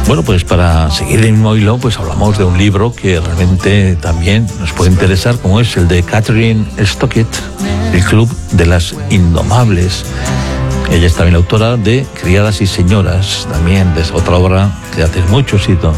Bueno, pues para seguir el mismo hilo, pues hablamos de un libro que realmente también nos puede interesar, como es el de Catherine Stockett, El Club de las Indomables. Ella es también la autora de Criadas y Señoras, también de otra obra que hace mucho éxito.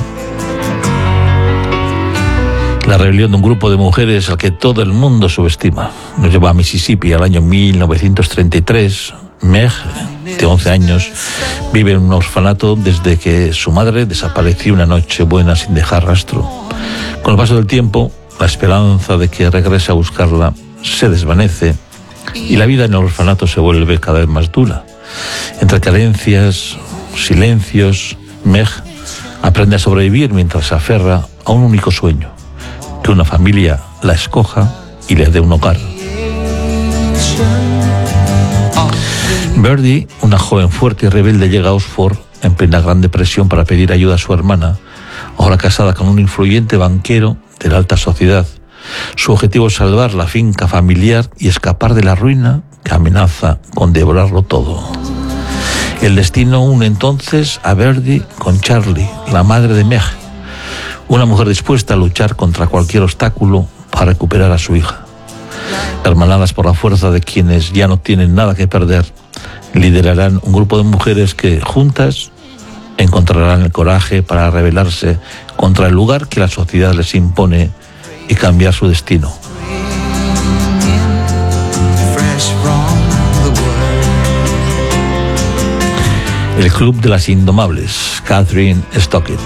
La rebelión de un grupo de mujeres al que todo el mundo subestima. Nos lleva a Mississippi al año 1933. Meg, de 11 años, vive en un orfanato desde que su madre desapareció una noche buena sin dejar rastro. Con el paso del tiempo, la esperanza de que regrese a buscarla se desvanece y la vida en el orfanato se vuelve cada vez más dura. Entre carencias, silencios, Meg aprende a sobrevivir mientras se aferra a un único sueño: que una familia la escoja y le dé un hogar. Birdie, una joven fuerte y rebelde, llega a Oxford en plena Gran Depresión para pedir ayuda a su hermana, ahora casada con un influyente banquero de la alta sociedad. Su objetivo es salvar la finca familiar y escapar de la ruina que amenaza con devorarlo todo. El destino une entonces a Birdie con Charlie, la madre de Meg, una mujer dispuesta a luchar contra cualquier obstáculo para recuperar a su hija. Hermanadas por la fuerza de quienes ya no tienen nada que perder, liderarán un grupo de mujeres que juntas encontrarán el coraje para rebelarse contra el lugar que la sociedad les impone y cambiar su destino. El Club de las Indomables, Catherine Stockett.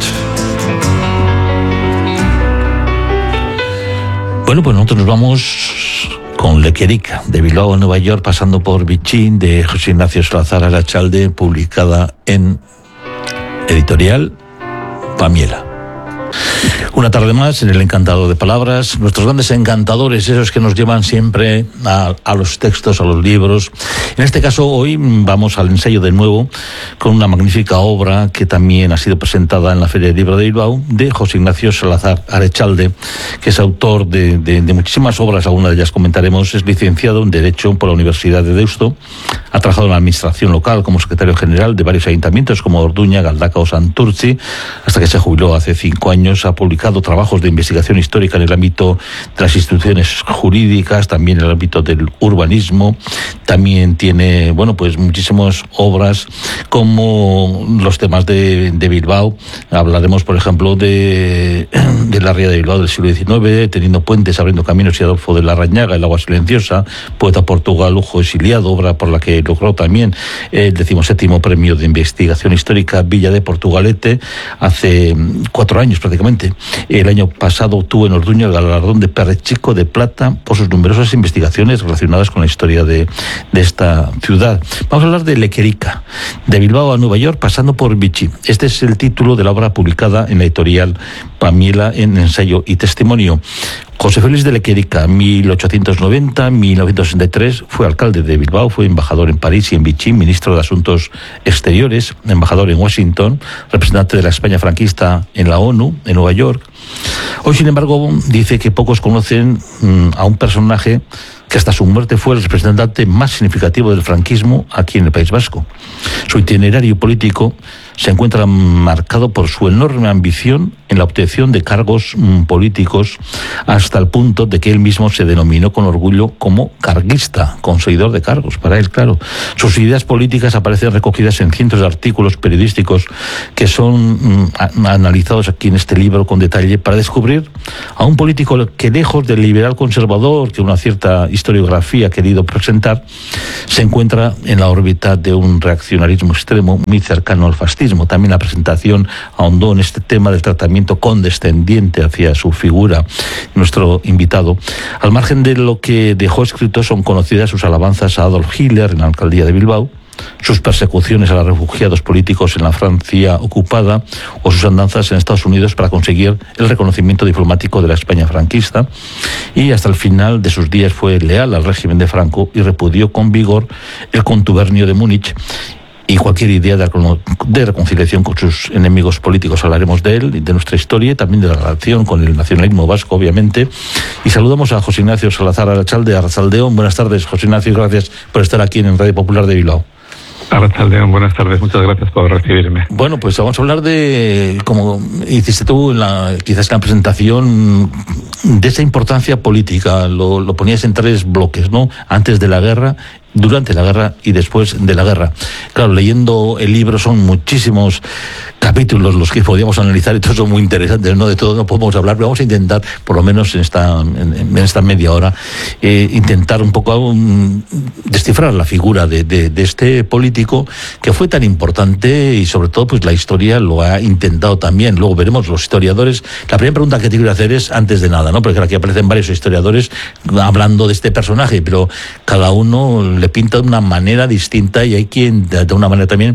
Bueno, pues nosotros nos vamos con Lequerica, de Bilbao a Nueva York, pasando por Bichín, de José Ignacio Salazar Arachalde, publicada en editorial Pamiela. Una tarde más en el Encantador de Palabras, nuestros grandes encantadores, esos que nos llevan siempre a los textos, a los libros. En este caso, hoy vamos al ensayo de nuevo con una magnífica obra que también ha sido presentada en la Feria del Libro de Bilbao, de José Ignacio Salazar Arechalde, que es autor de muchísimas obras, algunas de ellas comentaremos. Es licenciado en Derecho por la Universidad de Deusto, ha trabajado en la administración local como secretario general de varios ayuntamientos como Orduña, Galdakao o Santurtzi, hasta que se jubiló hace 5 años. Ha publicado trabajos de investigación histórica en el ámbito de las instituciones jurídicas, también en el ámbito del urbanismo. También tiene, bueno, pues muchísimas obras como los temas de Bilbao. Hablaremos, por ejemplo, de la ría de Bilbao del siglo XIX, Teniendo puentes, abriendo caminos, y Adolfo de Larrañaga, El agua silenciosa, poeta portugal lujo exiliado, obra por la que logró también el 17º premio de investigación histórica Villa de Portugalete hace 4 años prácticamente. El año pasado obtuvo en Orduña el galardón de Perrechico de Plata por sus numerosas investigaciones relacionadas con la historia de esta ciudad. Vamos a hablar de Lequerica, de Bilbao a Nueva York, pasando por Vichy. Este es el título de la obra publicada en la editorial Pamiela en Ensayo y Testimonio. José Félix de Lequerica, 1890-1963, fue alcalde de Bilbao, fue embajador en París y en Vichy, ministro de Asuntos Exteriores, embajador en Washington, representante de la España franquista en la ONU, en Nueva York. Hoy, sin embargo, dice que pocos conocen a un personaje que hasta su muerte fue el representante más significativo del franquismo aquí en el País Vasco. Su itinerario político se encuentra marcado por su enorme ambición en la obtención de cargos políticos, hasta el punto de que él mismo se denominó con orgullo como carguista, conseguidor de cargos, para él, claro. Sus ideas políticas aparecen recogidas en cientos de artículos periodísticos que son analizados aquí en este libro con detalle, para descubrir a un político que, lejos del liberal conservador que una cierta historiografía ha querido presentar, se encuentra en la órbita de un reaccionarismo extremo muy cercano al fascismo. También la presentación ahondó en este tema del tratamiento condescendiente hacia su figura, nuestro invitado. Al margen de lo que dejó escrito, son conocidas sus alabanzas a Adolf Hitler en la alcaldía de Bilbao, sus persecuciones a los refugiados políticos en la Francia ocupada, o sus andanzas en Estados Unidos para conseguir el reconocimiento diplomático de la España franquista. Y hasta el final de sus días fue leal al régimen de Franco y repudió con vigor el contubernio de Múnich y cualquier idea de reconciliación con sus enemigos políticos. Hablaremos de él, de nuestra historia y también de la relación con el nacionalismo vasco, obviamente. Y saludamos a José Ignacio Salazar Arachalde, Arrachaldeón. Buenas tardes, José Ignacio, gracias por estar aquí en Radio Popular de Bilbao. Arratsaldeon, buenas tardes, muchas gracias por recibirme. Bueno, pues vamos a hablar de, como hiciste tú quizás en la presentación, de esa importancia política. Lo ponías en 3 bloques, ¿no? Antes de la guerra, durante la guerra y después de la guerra. Claro, leyendo el libro son muchísimos capítulos los que podíamos analizar y todos son muy interesantes, ¿no? De todo no podemos hablar, pero vamos a intentar, por lo menos en esta media hora, intentar un poco descifrar la figura de este político que fue tan importante y sobre todo pues la historia lo ha intentado también. Luego veremos los historiadores. La primera pregunta que te quiero hacer es, antes de nada, ¿no? Porque aquí aparecen varios historiadores hablando de este personaje, pero cada uno le pinta de una manera distinta y hay quien de una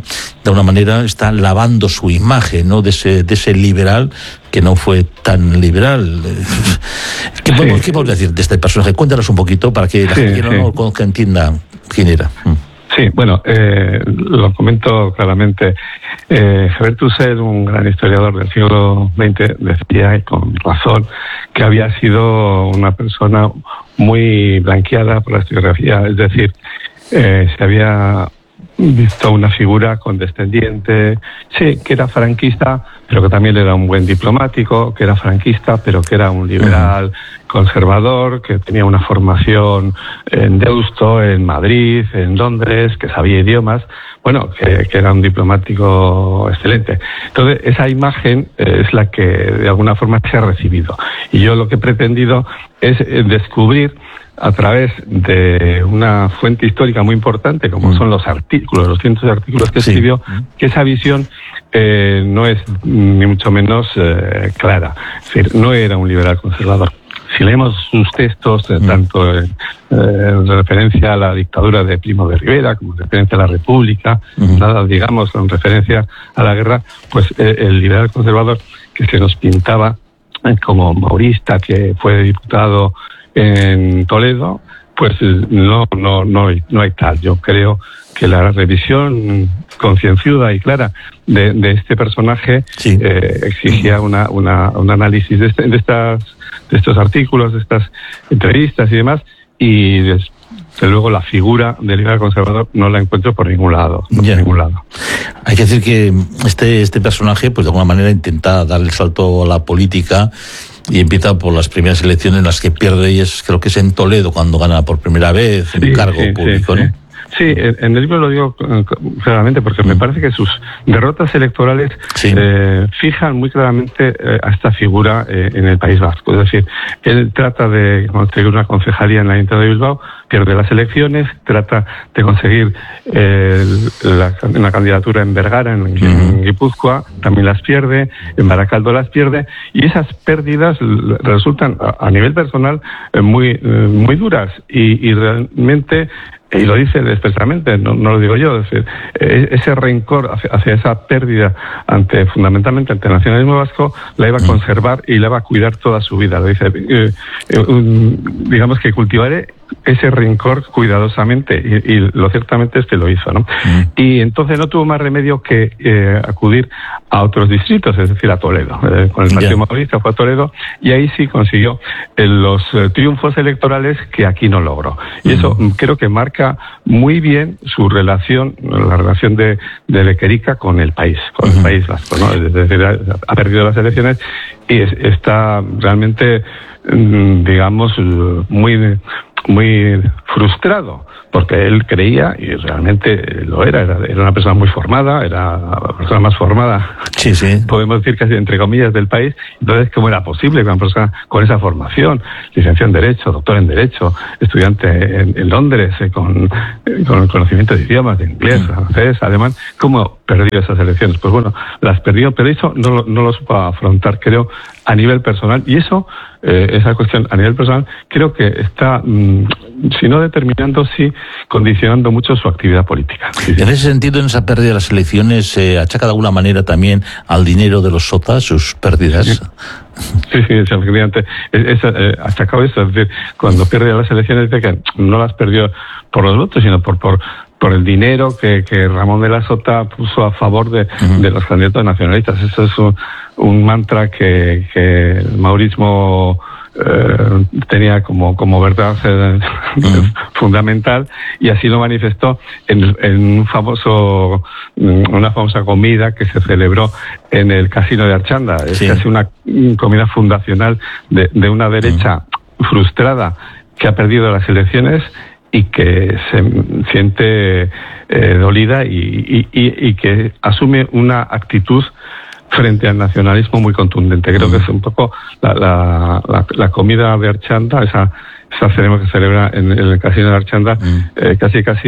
manera está lavando su imagen, ¿no? de ese liberal que no fue tan liberal. ¿Qué podemos decir de este personaje? Cuéntanos un poquito para que la gente que entienda quién era. Sí, bueno, lo comento claramente. Herbert Husserl, un gran historiador del siglo XX, decía, y con razón, que había sido una persona muy blanqueada por la historiografía, es decir, se había visto una figura condescendiente, sí, que era franquista, pero que también era un buen diplomático, que era franquista, pero que era un liberal conservador, que tenía una formación en Deusto, en Madrid, en Londres, que sabía idiomas, bueno, que era un diplomático excelente. Entonces, esa imagen es la que de alguna forma se ha recibido. Y yo lo que he pretendido es descubrir, a través de una fuente histórica muy importante, como son los artículos, los cientos de artículos que escribió, que esa visión no es ni mucho menos clara. Es decir, no era un liberal conservador. Si leemos sus textos, tanto en referencia a la dictadura de Primo de Rivera, como en referencia a la República, nada, digamos, en referencia a la guerra, pues el liberal conservador que se nos pintaba como maurista, que fue diputado en Toledo, pues no hay tal. Yo creo que la revisión concienzuda y clara de este personaje exigía un análisis de estos artículos, de estas entrevistas y demás, y desde luego la figura del liberal conservador no la encuentro por ningún lado. Hay que decir que este personaje, pues de alguna manera intenta dar el salto a la política y empieza por las primeras elecciones en las que pierde, y creo que es en Toledo cuando gana por primera vez un cargo público, ¿no? Sí, en el libro lo digo claramente porque me parece que sus derrotas electorales fijan muy claramente a esta figura en el País Vasco. Es decir, él trata de conseguir una concejalía en la Ayuntamiento de Bilbao, pierde las elecciones, trata de conseguir una candidatura en Vergara, en Guipúzcoa, también las pierde, en Baracaldo las pierde, y esas pérdidas resultan a nivel personal muy duras y realmente, y lo dice expresamente, no lo digo yo, es decir, ese rencor hacia esa pérdida fundamentalmente ante el nacionalismo vasco la iba a conservar y la iba a cuidar toda su vida. Lo dice, digamos que cultivaré ese rencor cuidadosamente, y lo ciertamente es que lo hizo, ¿no? Y entonces no tuvo más remedio que acudir a otros distritos, es decir, a Toledo. Con el Partido Maurista fue a Toledo y ahí sí consiguió los triunfos electorales que aquí no logró. Y eso creo que marca muy bien su relación, la relación de Lequerica con el país vasco, ¿no? Es decir, ha perdido las elecciones y está realmente, digamos, muy frustrado, porque él creía, y realmente lo era una persona muy formada, era la persona más formada, podemos decir casi entre comillas, del país. Entonces, ¿cómo era posible que una persona con esa formación, licenciado en Derecho, doctor en Derecho, estudiante en Londres, con el conocimiento de idiomas, de inglés, francés, alemán, cómo perdió esas elecciones? Pues bueno, las perdió, pero eso no lo supo afrontar, creo, a nivel personal, y eso, esa cuestión a nivel personal, creo que está, si no determinando, sí condicionando mucho su actividad política. En ese sentido, en esa pérdida de las elecciones, ¿se achaca de alguna manera también al dinero de los sotas, sus pérdidas? Sí, efectivamente. Achacado eso, es decir, cuando pierde las elecciones, dice que no las perdió por los votos, sino por el dinero que Ramón de la Sota puso a favor de los candidatos nacionalistas. Eso es un mantra que el maurismo tenía como verdad fundamental, y así lo manifestó en una famosa comida que se celebró en el Casino de Archanda. Es casi una comida fundacional de una derecha frustrada que ha perdido las elecciones y que se siente dolida y que asume una actitud frente al nacionalismo muy contundente. Creo que es un poco la comida de Archanda, esa ceremonia que se celebra en el Casino de Archanda, casi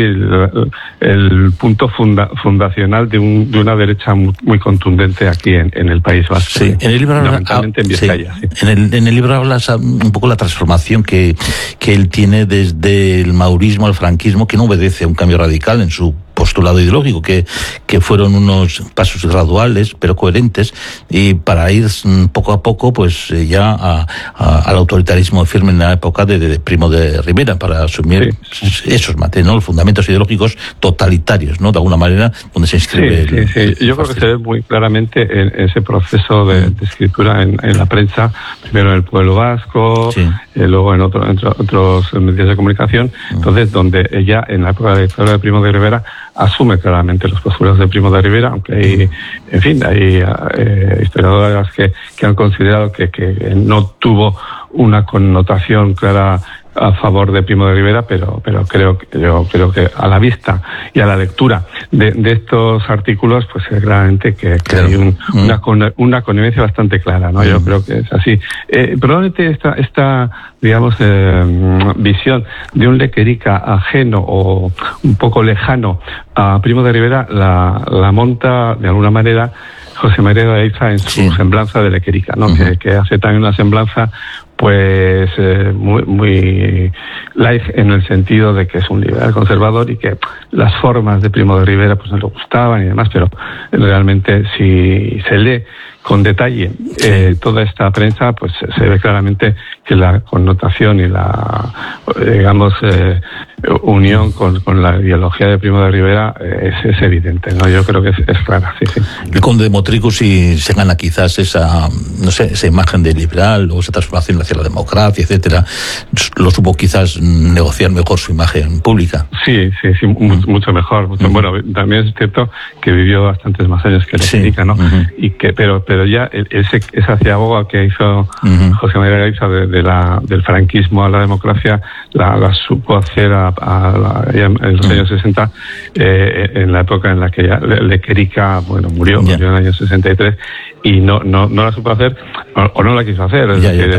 el punto fundacional de una derecha muy contundente aquí en el País Vasco. Sí, en el libro fundamentalmente en Vizcaya. Sí. En el libro hablas un poco de la transformación que él tiene desde el maurismo al franquismo, que no obedece a un cambio radical en su postulado ideológico, que fueron unos pasos graduales pero coherentes, y para ir poco a poco pues ya al autoritarismo firme en la época de Primo de Rivera, para asumir esos los fundamentos ideológicos totalitarios, ¿no? De alguna manera, donde se inscribe Yo creo que se ve muy claramente en ese proceso de escritura en la prensa, primero en El Pueblo Vasco, luego en otros medios de comunicación. Entonces, donde ella en la época de la dictadura de Primo de Rivera asume claramente los postulados de Primo de Rivera, aunque hay, en fin, hay historiadoras que han considerado que no tuvo una connotación clara a favor de Primo de Rivera, pero creo que a la vista y a la lectura de estos artículos, pues claramente que hay una connivencia bastante clara, ¿no? Yo creo que es así. Probablemente esta digamos, visión de un Lequerica ajeno o un poco lejano a Primo de Rivera la monta de alguna manera José María de Aiza en su semblanza de Lequerica, ¿no? Que hace también una semblanza pues muy light, en el sentido de que es un liberal conservador y que las formas de Primo de Rivera pues no le gustaban y demás, pero realmente si se lee con detalle toda esta prensa, pues se ve claramente que la connotación y la, digamos, unión con la ideología de Primo de Rivera es evidente, ¿no? Yo creo que es clara, sí. El conde de Motrico sí se gana quizás esa imagen de liberal o esa transformación hacia la democracia, etcétera. Lo supo quizás negociar mejor su imagen pública. Sí, mucho mejor. Bueno, también es cierto que vivió bastantes más años que Lequerica, ¿no? Y que, pero ya esa ciaboga que hizo José María Gaiza del franquismo a la democracia la supo hacer en los años 60, en la época en la que ya Lequerica murió en el año 63, y no la supo hacer o no la quiso hacer.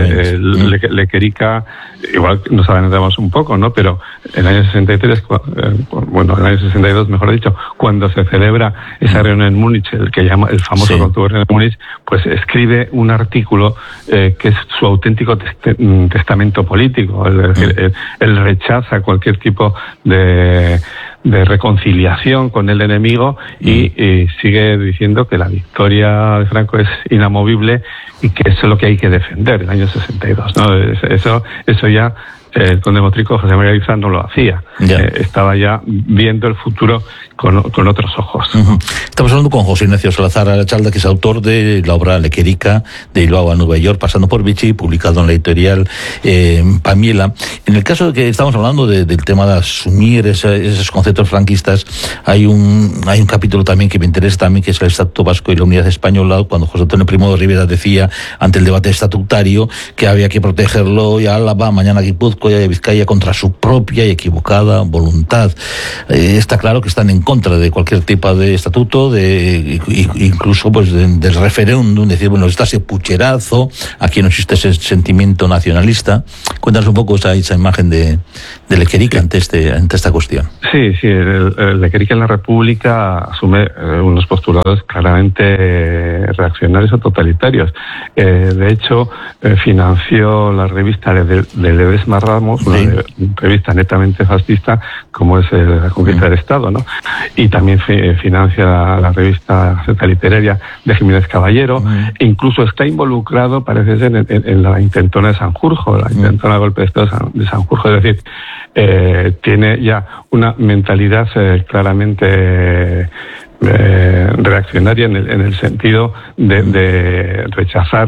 Lequerica, igual nos adelantamos un poco, ¿no? Pero en el año 63, en el año 62, mejor dicho, cuando se celebra esa reunión en Múnich, el que llama el famoso Contubernium de Múnich, pues escribe un artículo que es su auténtico testamento político. Él rechaza cualquier tipo de reconciliación con el enemigo y sigue diciendo que la victoria de Franco es inamovible y que eso es lo que hay que defender, el año 62, ¿no? Eso ya el conde de Motrico, José María Gaiza, no lo hacía. Estaba ya viendo el futuro con otros ojos. Estamos hablando con José Ignacio Salazar Arachalda, que es autor de la obra Lequerica, de Bilbao a Nueva York, pasando por Vichy, publicado en la editorial Pamiela. En el caso de que estamos hablando del tema de asumir esos conceptos franquistas, hay un capítulo también que me interesa también, que es el Estatuto Vasco y la Unidad Española, cuando José Antonio Primo de Rivera decía ante el debate estatutario que había que protegerlo y Álava, mañana Guipúzcoa y Vizcaya contra su propia y equivocada voluntad. Está claro que están en contra de cualquier tipo de estatuto, incluso pues del referéndum, decir, bueno, está ese pucherazo, aquí no existe ese sentimiento nacionalista. Cuéntanos un poco esa imagen de Lequerica ante esta cuestión. Sí, el Lequerica en la República asume unos postulados claramente reaccionarios o totalitarios. De hecho, financió la revista de Ledesma Ramos, una revista netamente fascista, como es La Conquista del Estado, ¿no? Y también financia la revista literaria de Jiménez Caballero. E incluso está involucrado, parece ser, en la intentona de Sanjurjo, la intentona de golpe de Estado de Sanjurjo. Es decir, tiene ya una mentalidad claramente reaccionaria en el sentido de rechazar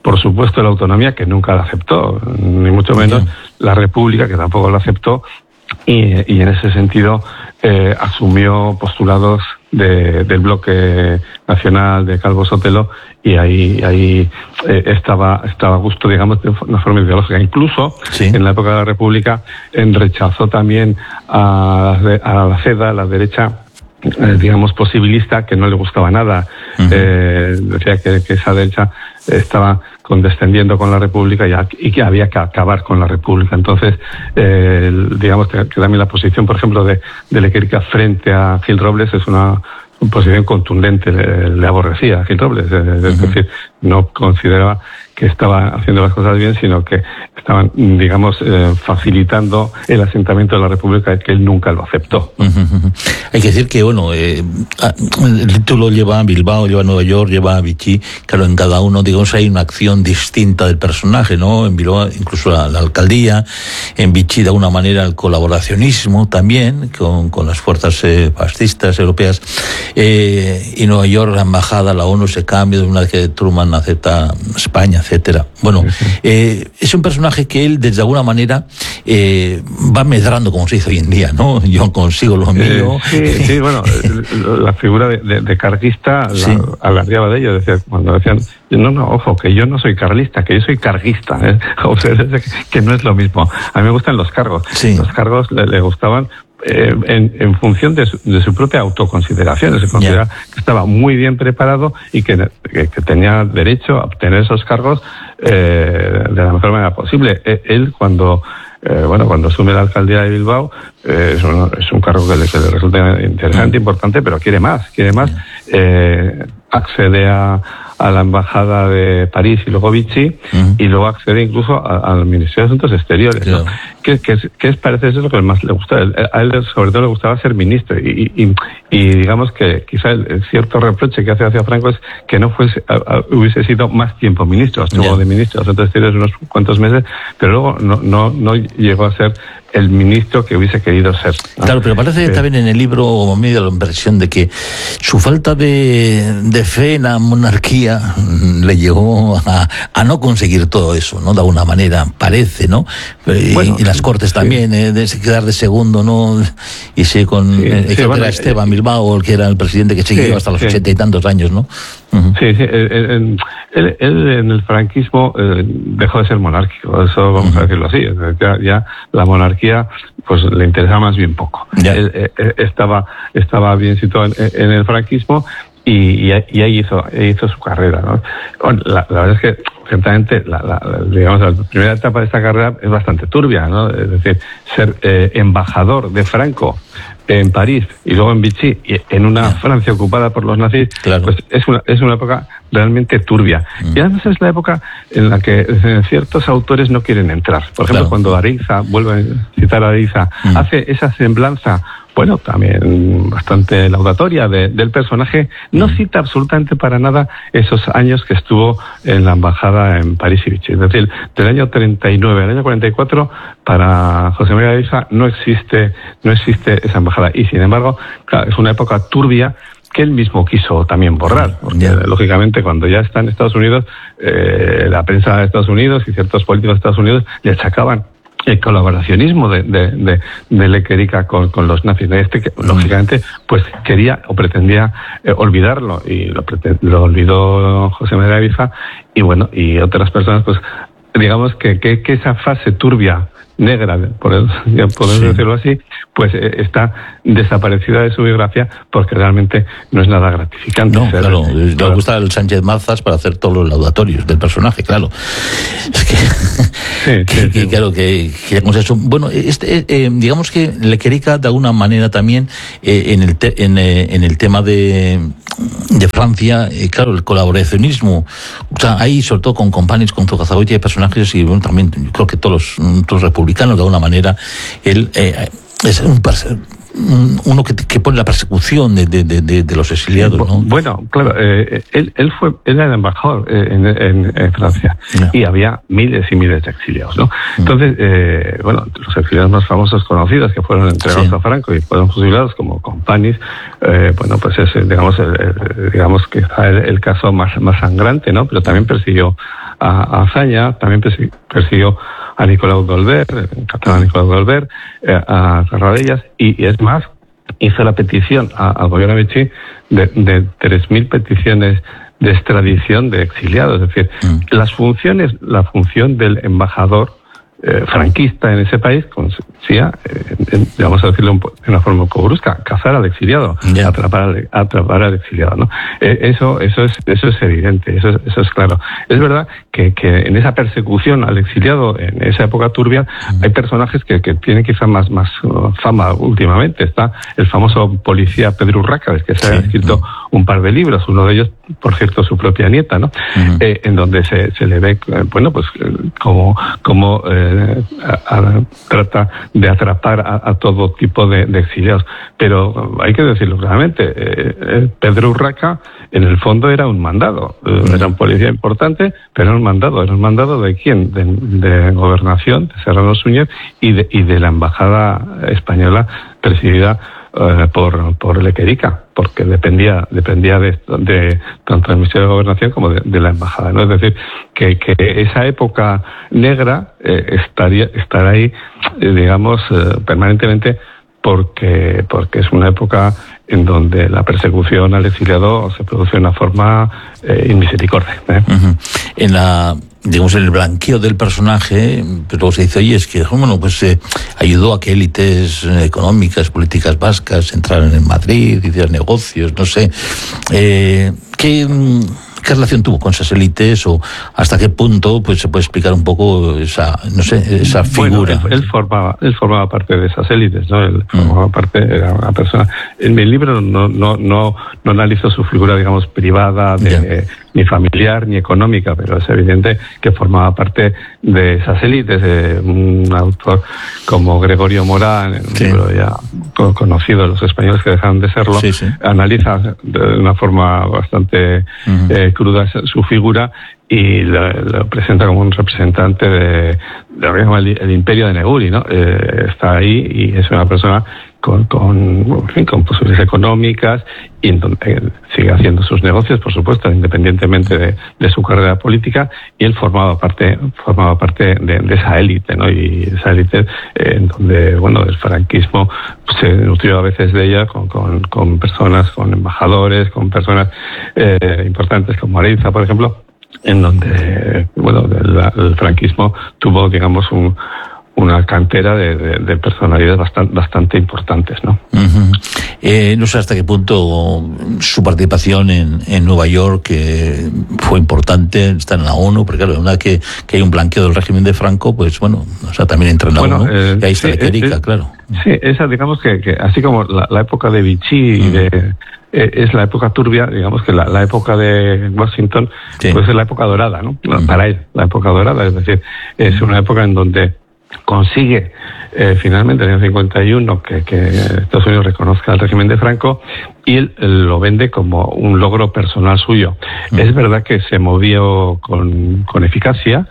por supuesto la autonomía, que nunca la aceptó, ni mucho menos la república, que tampoco la aceptó, y en ese sentido asumió postulados del bloque nacional de Calvo Sotelo, y ahí estaba a gusto, digamos, de una forma ideológica. Incluso en la época de la República rechazó también a la CEDA, la derecha, digamos, posibilista, que no le gustaba nada. Decía que esa derecha estaba condescendiendo con la República y que había que acabar con la República. Entonces, digamos que también la posición, por ejemplo, de Lequerica frente a Gil Robles es una posición contundente. Le aborrecía a Gil Robles, es decir, no consideraba que estaba haciendo las cosas bien, sino que estaban, digamos, facilitando el asentamiento de la República, que él nunca lo aceptó. Hay que decir que, bueno, el título lleva a Bilbao, lleva a Nueva York, lleva a Vichy. Claro, en cada uno, digamos, hay una acción distinta del personaje, ¿no? En Bilbao, incluso la alcaldía. En Vichy, de alguna manera, el colaboracionismo también, con las fuerzas fascistas europeas. Y en Nueva York, la embajada, la ONU se cambia una vez que Truman acepta España, etcétera. Bueno, es un personaje que él, desde alguna manera, va medrando, como se dice hoy en día, ¿no? Yo consigo lo mío. Sí, bueno, la figura de carguista alardeaba de ello. Decía, cuando decían, no, ojo, que yo no soy carlista, que yo soy carguista, ¿eh? O sea, que no es lo mismo. A mí me gustan los cargos. Los cargos le gustaban en función de su propia autoconsideración. Se considera que estaba muy bien preparado y que tenía derecho a obtener esos cargos de la mejor manera posible. Él, cuando asume la alcaldía de Bilbao, es un cargo que le resulta interesante, importante, pero quiere más. Accede a la embajada de París y luego Vichy, y luego accede incluso al Ministerio de Asuntos Exteriores, ¿no? que parece ser lo que más le gusta. A él sobre todo le gustaba ser ministro, y digamos que quizá el cierto reproche que hace hacia Franco es que no hubiese sido más tiempo ministro. Estuvo de ministro de Asuntos Exteriores unos cuantos meses, pero luego no llegó a ser el ministro que hubiese querido ser, ¿no? Claro, pero parece también en el libro medio la impresión de que su falta de fe en la monarquía le llevó a no conseguir todo eso, ¿no? De alguna manera, parece, ¿no? Y las Cortes también, de quedar de segundo, ¿no? Y era Esteban Bilbao, que era el presidente que siguió hasta los 80 y tantos años, ¿no? Él en el franquismo dejó de ser monárquico, eso vamos a decirlo así. Ya la monarquía pues le interesaba más bien poco. Él estaba bien situado en el franquismo, y ahí hizo su carrera, ¿no? Bueno, la verdad es que ciertamente digamos, la primera etapa de esta carrera es bastante turbia, ¿no? Es decir, ser embajador de Franco en París y luego en Vichy, y en una Francia ocupada por los nazis, pues es una época realmente turbia. Y además es la época en la que ciertos autores no quieren entrar. Por ejemplo, cuando Areiza, vuelvo a citar a Areiza, hace esa semblanza, bueno, también bastante laudatoria del personaje, no cita absolutamente para nada esos años que estuvo en la embajada en París y Vichy. Es decir, del año 39 al año 44, para José María Areiza no existe esa embajada. Y sin embargo, claro, es una época turbia que él mismo quiso también borrar, porque lógicamente cuando ya está en Estados Unidos, la prensa de Estados Unidos y ciertos políticos de Estados Unidos le achacaban el colaboracionismo de Lequerica con los nazis. Que lógicamente pues quería o pretendía olvidarlo, y lo olvidó José María Areiza, y bueno, y otras personas, pues digamos que esa fase turbia, negra, podemos decirlo así, pues está desaparecida de su biografía, porque realmente no es nada gratificante. No, claro, le gusta el Sánchez Mazas para hacer todos los laudatorios del personaje, claro. Es que claro, que eso. Bueno, digamos que Lequerica, de alguna manera también, en el tema de Francia, claro, el colaboracionismo, o sea, ahí sobre todo con Companys, con Zugazagoitia, hay personajes, y bueno, también yo creo que todos los republicanos, de alguna manera, él es uno que pone la persecución de los exiliados, ¿no? Bueno, claro, él era el embajador en Francia, y había miles y miles de exiliados, ¿no? Entonces, los exiliados más famosos conocidos que fueron entregados a Franco y fueron fusilados, como Companys, pues es, digamos que el caso más sangrante, ¿no? Pero también persiguió a Azaña, también persiguió a Nicolau d'Olbert, el catalán Nicolau d'Olbert, a Tarradellas, y es más, hizo la petición al gobierno de Vichy de 3.000 peticiones de extradición de exiliados. Es decir, la función del embajador franquista en ese país consistía, vamos a decirlo de una forma un poco brusca, cazar al exiliado, atrapar al exiliado, ¿no? Eso es evidente, eso es claro. Es verdad que en esa persecución al exiliado, en esa época turbia, hay personajes que tienen quizá más fama últimamente. Está el famoso policía Pedro Urraca, que se ha escrito un par de libros, uno de ellos, por cierto, su propia nieta, ¿no? En donde se le ve, pues como trata de atrapar a todo tipo de exiliados. Pero hay que decirlo claramente, Pedro Urraca en el fondo era un mandado, era un policía importante, pero era un mandado ¿de quién? De Gobernación, de Serrano Suñer, y de la embajada española presidida por Lequerica, porque dependía de tanto del Ministerio de Gobernación como de la embajada, ¿no? Es decir, que esa época negra estará ahí, digamos, permanentemente, porque es una época en donde la persecución al exiliado se produce de una forma inmisericordia. En el blanqueo del personaje, pues luego se dice, oye, es que, ayudó a que élites económicas, políticas vascas entraran en Madrid, hicieran negocios, no sé. ¿Qué relación tuvo con esas élites, o hasta qué punto pues se puede explicar un poco esa figura? Bueno, él formaba parte de esas élites, ¿no? Él formaba parte, era una persona. En mi libro no analizo su figura, digamos, privada, ni familiar, ni económica, pero es evidente que formaba parte de esas élites. Un autor como Gregorio Morán, en un libro ya conocido, Los españoles que dejaron de serlo, analiza de una forma bastante cruda su figura, y lo presenta como un representante de lo que llama el imperio de Neguri, ¿no? Está ahí, y es una persona con posibilidades económicas, y sigue haciendo sus negocios, por supuesto, independientemente de su carrera política, y él formaba parte de esa élite, ¿no? Y esa élite en donde, el franquismo se nutrió a veces de ella con personas, con embajadores, con personas importantes como Areiza, por ejemplo, en donde, el franquismo tuvo, digamos, una cantera de personalidades bastante importantes, ¿no? No sé hasta qué punto su participación en Nueva York fue importante, está en la ONU, porque claro, una vez que hay un blanqueo del régimen de Franco, pues también entra en la ONU, y ahí está Lequerica, claro. Sí, esa, digamos que así como la época de Vichy es la época turbia, digamos que la época de Washington pues es la época dorada, ¿no? Para él, la época dorada, es decir, es una época en donde consigue finalmente en el 51 que Estados Unidos reconozca el régimen de Franco, y él lo vende como un logro personal suyo. Es verdad que se movió con eficacia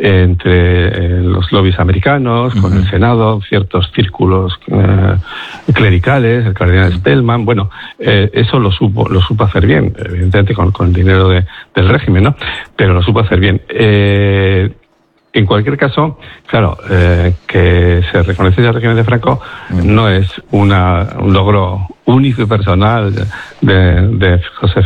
entre los lobbies americanos, con el Senado, ciertos círculos clericales, el cardenal Spellman, eso lo supo hacer bien, evidentemente con el dinero del régimen, ¿no? Pero lo supo hacer bien. En cualquier caso, claro, que se reconociese el régimen de Franco no es un logro único y personal de José